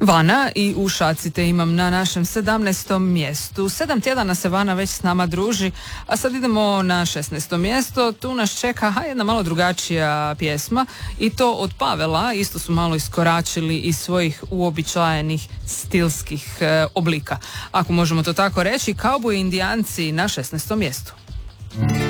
Vana i u Šaci te imam na našem 17. mjestu. 7 tjedana se Vana već s nama druži, a sad idemo na 16. mjesto. Tu nas čeka jedna malo drugačija pjesma i to od Pavela. Isto su malo iskoračili iz svojih uobičajenih stilskih oblika. Ako možemo to tako reći, Kauboji Indijanci na 16. mjestu.